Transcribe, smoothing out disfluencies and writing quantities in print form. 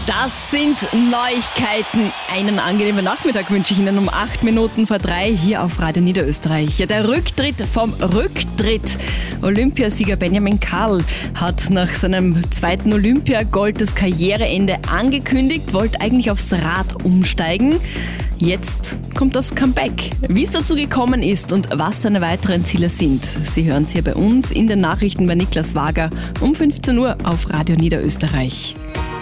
Das sind Neuigkeiten. Einen angenehmen Nachmittag wünsche ich Ihnen um 8 Minuten vor 3 hier auf Radio Niederösterreich. Ja, der Rücktritt vom Rücktritt. Olympiasieger Benjamin Karl hat nach seinem zweiten Olympiagold das Karriereende angekündigt, wollte eigentlich aufs Rad umsteigen. Jetzt kommt das Comeback. Wie es dazu gekommen ist und was seine weiteren Ziele sind, Sie hören es hier bei uns in den Nachrichten bei Niklas Wager um 15 Uhr auf Radio Niederösterreich.